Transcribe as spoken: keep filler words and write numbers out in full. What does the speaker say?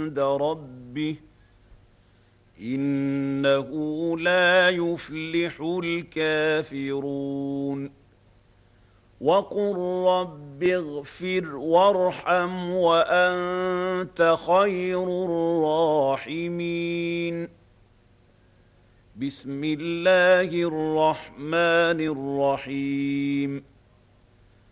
عند ربه إنه لا يفلح الكافرون وقل رب اغفر وارحم وأنت خير الراحمين بسم الله الرحمن الرحيم